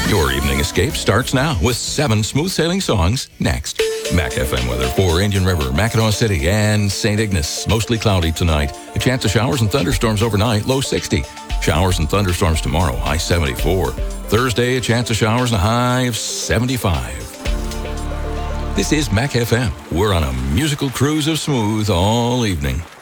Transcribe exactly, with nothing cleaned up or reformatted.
Your evening escape starts now with seven smooth sailing songs next. Mac F M weather for Indian River, Mackinac City, and Saint Ignace. Mostly cloudy tonight. A chance of showers and thunderstorms overnight, low sixty. Showers and thunderstorms tomorrow, high seventy-four. Thursday, a chance of showers and a high of seventy-five. This is Mac F M. We're on a musical cruise of smooth all evening.